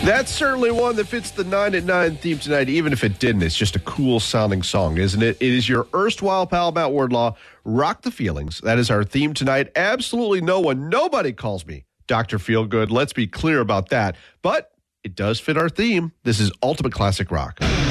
That's certainly one that fits the 9 at 9 theme tonight. Even if it didn't, it's just a cool sounding song, isn't it? It is your erstwhile pal, Matt Wardlaw. Rock the Feelings. That is our theme tonight. Absolutely no one, nobody calls me Dr. Feelgood. Let's be clear about that. But it does fit our theme. This is Ultimate Classic Rock.